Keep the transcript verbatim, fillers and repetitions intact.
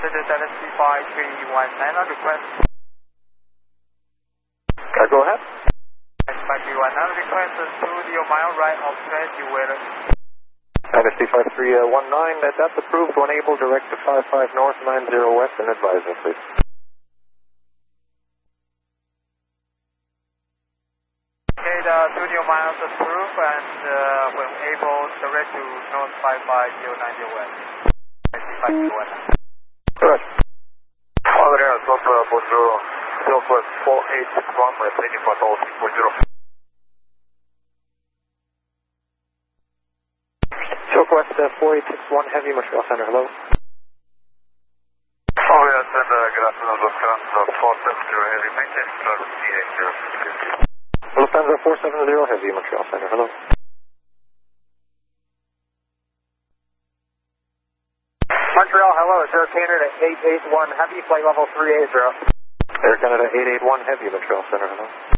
seven C five three one nine on request. Uh, go ahead. five three one nine request to the mile right of thread, you will. N S C five three one nine, uh, that's approved when able, direct to five five north, nine zero west, and advise me, please. Okay, the studio miles approved, and uh, when able, direct to north five five zero nine zero west. N S C five three one nine. Correct. Father Air, South uh, Bonjour, Southwest four eight six one, uh, training for all six four zero. Southwest uh, four eight six one, Heavy, Montreal Center, hello. Oh yes, and uh, good afternoon, Lufthansa four seven zero Heavy, maintain service C eight zero six. Lufthansa four seven zero, Heavy, Montreal Center, hello. Montreal, hello, it's Air Canada eight eight one, Heavy, flight level three eight zero. Air Canada eight eight one, Heavy, Montreal Center, hello.